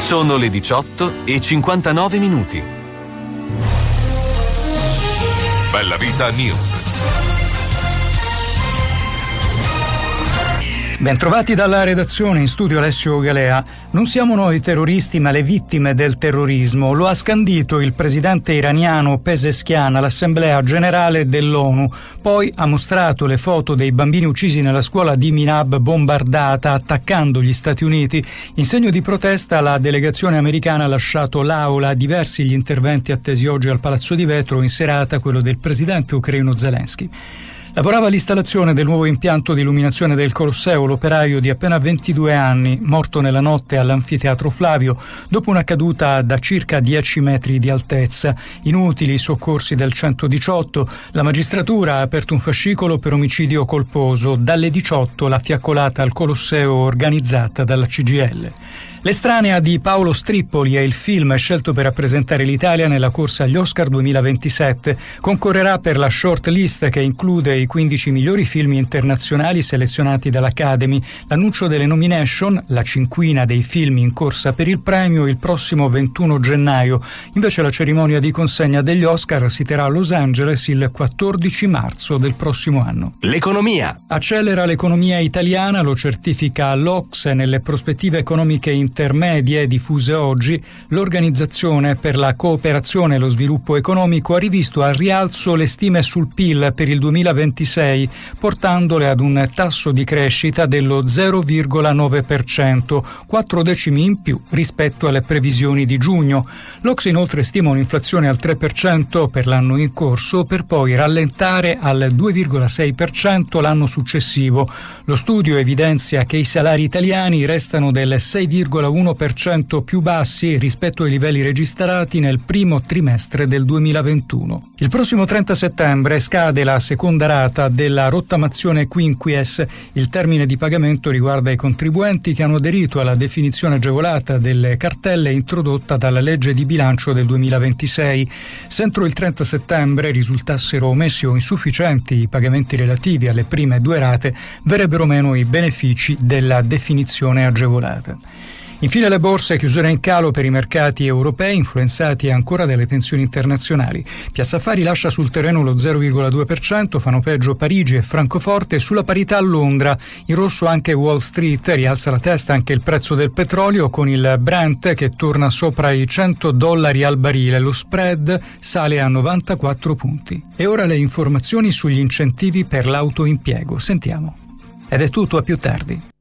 Sono le 18:59. Bella Vita News. Bentrovati dalla redazione, in studio Alessio Galea. Non siamo noi terroristi ma le vittime del terrorismo, lo ha scandito il presidente iraniano Pezeshkian all'Assemblea Generale dell'ONU. Poi ha mostrato le foto dei bambini uccisi nella scuola di Minab bombardata, attaccando gli Stati Uniti. In segno di protesta la delegazione americana ha lasciato l'aula, diversi gli interventi attesi oggi al Palazzo di Vetro, in serata quello del presidente ucraino Zelensky. Lavorava all'installazione del nuovo impianto di illuminazione del Colosseo l'operaio di appena 22 anni, morto nella notte all'Anfiteatro Flavio dopo una caduta da circa 10 metri di altezza. Inutili i soccorsi del 118, la magistratura ha aperto un fascicolo per omicidio colposo. Dalle 18 la fiaccolata al Colosseo organizzata dalla CGIL. L'estranea di Paolo Strippoli è il film scelto per rappresentare l'Italia nella corsa agli Oscar 2027. Concorrerà per la short list che include i 15 migliori film internazionali selezionati dall'Academy. L'annuncio delle nomination, la cinquina dei film in corsa per il premio, il prossimo 21 gennaio. Invece la cerimonia di consegna degli Oscar si terrà a Los Angeles il 14 marzo del prossimo anno. L'economia. Accelera l'economia italiana, lo certifica l'OCSE nelle prospettive economiche intermedie diffuse oggi. L'Organizzazione per la cooperazione e lo sviluppo economico ha rivisto al rialzo le stime sul PIL per il 2026, portandole ad un tasso di crescita dello 0,9%, 4 decimi in più rispetto alle previsioni di giugno. L'OCSE inoltre stima un'inflazione al 3% per l'anno in corso, per poi rallentare al 2,6% l'anno successivo. Lo studio evidenzia che i salari italiani restano del 6,1% più bassi rispetto ai livelli registrati nel primo trimestre del 2021. Il prossimo 30 settembre scade la seconda rata della rottamazione quinquies. Il termine di pagamento riguarda i contribuenti che hanno aderito alla definizione agevolata delle cartelle introdotta dalla legge di bilancio del 2026. Se entro il 30 settembre risultassero omessi o insufficienti i pagamenti relativi alle prime due rate, verrebbero meno i benefici della definizione agevolata. Infine le borse, chiusura in calo per i mercati europei, influenzati ancora dalle tensioni internazionali. Piazza Affari lascia sul terreno lo 0,2%, fanno peggio Parigi e Francoforte. Sulla parità a Londra, in rosso anche Wall Street, rialza la testa anche il prezzo del petrolio con il Brent che torna sopra i $100 al barile, lo spread sale a 94 punti. E ora le informazioni sugli incentivi per l'autoimpiego. Sentiamo. Ed è tutto, a più tardi.